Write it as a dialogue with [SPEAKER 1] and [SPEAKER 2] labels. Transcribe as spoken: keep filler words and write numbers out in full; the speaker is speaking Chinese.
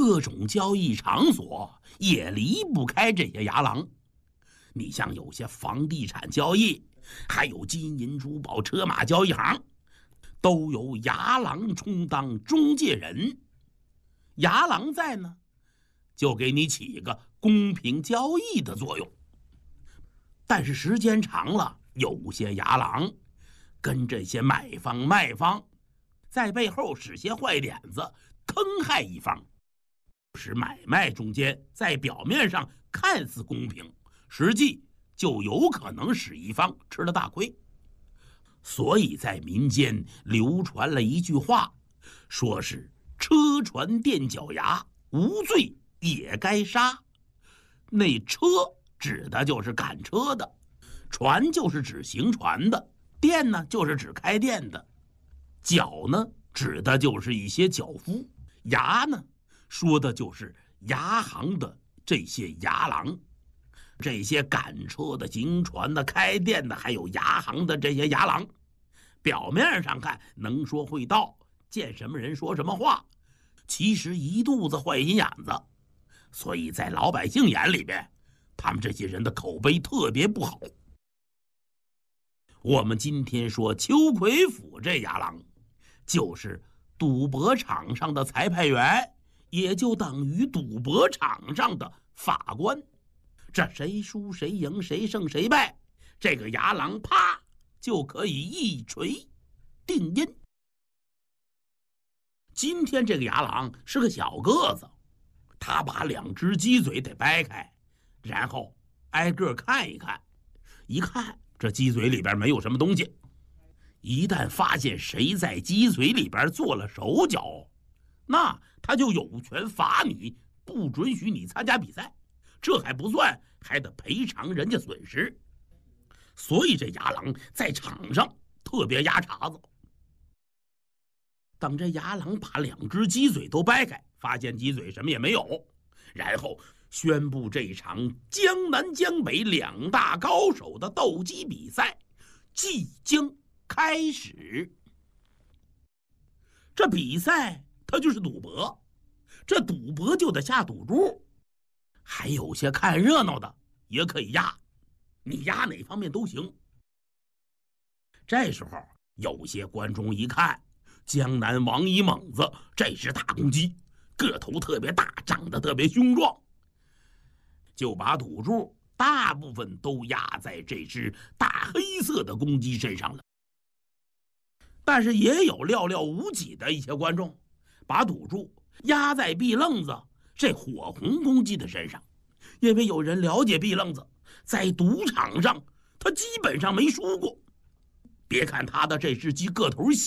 [SPEAKER 1] 各种交易场所也离不开这些牙郎。你像有些房地产交易，还有金银珠宝车马交易行，都由牙郎充当中介人。牙郎在呢，就给你起一个公平交易的作用。但是时间长了，有些牙郎跟这些买方卖方在背后使些坏点子，坑害一方，使买卖中间在表面上看似公平，实际就有可能使一方吃了大亏。所以在民间流传了一句话，说是车船垫脚牙，无罪也该杀。那车指的就是赶车的，船就是指行船的，店呢就是指开店的，脚呢指的就是一些脚夫，牙呢说的就是牙行的这些牙郎。这些赶车的、行船的、开店的，还有牙行的这些牙郎，表面上看能说会道，见什么人说什么话，其实一肚子坏心眼子。所以在老百姓眼里边，他们这些人的口碑特别不好。我们今天说邱奎甫这牙郎，就是赌博场上的裁判员，也就等于赌博场上的法官。这谁输谁赢，谁胜谁败，这个牙郎啪就可以一锤定音。今天这个牙郎是个小个子，他把两只鸡嘴得掰开，然后挨个看一看，一看这鸡嘴里边没有什么东西。一旦发现谁在鸡嘴里边做了手脚，那他就有权罚你，不准许你参加比赛。这还不算，还得赔偿人家损失。所以这牙郎在场上特别压茬子。等这牙郎把两只鸡嘴都掰开，发现鸡嘴什么也没有，然后宣布这场江南江北两大高手的斗鸡比赛即将开始。这比赛它就是赌博，这赌博就得下赌注。还有些看热闹的也可以压，你压哪方面都行。这时候有些观众一看，江南王一猛子这只大公鸡，个头特别大，长得特别凶壮，就把赌注大部分都压在这只大黑色的公鸡身上了。但是也有寥寥无几的一些观众把赌注压在毕愣子这火红公鸡的身上，因为有人了解毕愣子在赌场上他基本上没输过。别看他的这只鸡个头小，